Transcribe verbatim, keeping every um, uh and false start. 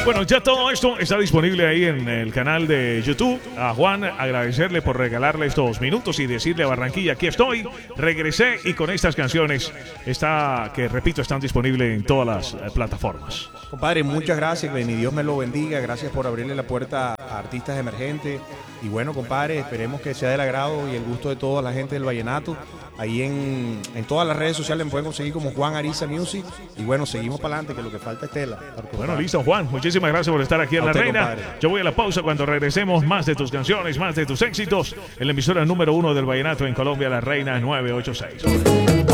Bueno, ya todo esto está disponible ahí en el canal de YouTube. A Juan, agradecerle por regalarle estos minutos y decirle a Barranquilla, aquí estoy, regresé y con estas canciones está, que repito, están disponibles en todas las eh, plataformas. Compadre, muchas gracias, y Dios me lo bendiga. Gracias por abrirle la puerta a artistas emergentes. Y bueno, compadre, esperemos que sea del agrado y el gusto de toda la gente del vallenato. Ahí en, en todas las redes sociales me pueden conseguir como Juan Ariza Music. Y bueno, seguimos para adelante, que lo que falta es tela. Bueno, listo, Juan. Muchísimas gracias por estar aquí en A La usted, Reina. compadre. Yo voy a la pausa. Cuando regresemos, más de tus canciones, más de tus éxitos en la emisora número uno del vallenato en Colombia, La Reina nueve ocho seis.